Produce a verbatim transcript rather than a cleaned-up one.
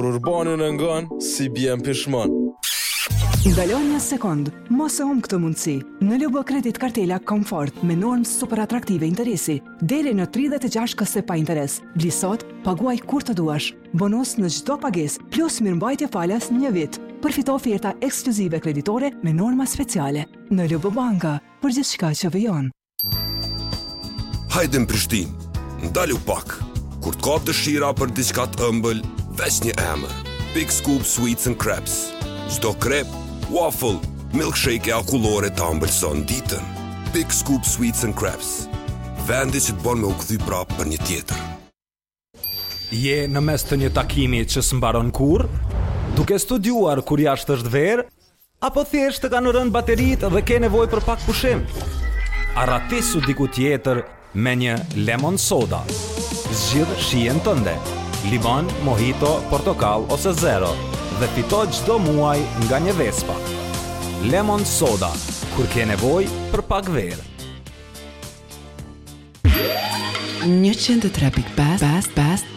Urbanin e ngan, si bjen pishman. Ndalon një sekond, mos e humb këtë mundësi. Në L B Kredit Kartela Komfort me normë super atraktive interesi, deri në tridhjetë e gjashtë kase pa interes. Bli sot, paguaj kur të duash. Bonus në çdo pagesë, plus mirëmbajtje falas një vit. Përfito oferta ekskluzive kreditore me norma speciale. Në L B Banka, për gjithçka që vijon. Hajde në Prishtinë, ndalu pak. Kur të ka dëshira për diçka të ëmbël, veç një emër. Big Scoop Sweets and Crepes. Çdo krep, waffle, milkshake e akullore të ëmbëlson ditën. Big Scoop Sweets and Crepes. Vendi që të bon me u kthy prapë për një tjetër. Je në mes të një takimi që s'mbaron kur? Duke studiuar kur jashtë është verë? Apo thjesht të kanë rënë bateritë dhe ke nevojë për pak pushim? Arratisu diku tjetër me një lemon soda. Zgjidh shijen tënde. Limon, mojito, portokall ose zero dhe fito çdo muaj nga një Vespa. Lemon soda, kur ke nevojë për pak verë. njëqind e tre pikë pesë